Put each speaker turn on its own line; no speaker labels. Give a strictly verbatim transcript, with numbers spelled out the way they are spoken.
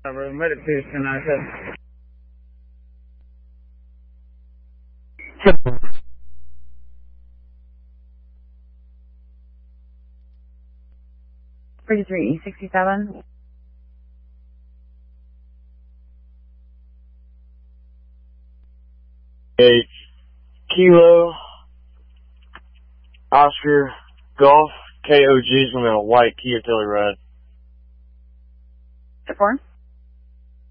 Number, made it to two nine seven.
thirty-three sixty-seven.
Eight Kilo Oscar Golf K O G's gonna be a white Kia Telluride.
Four.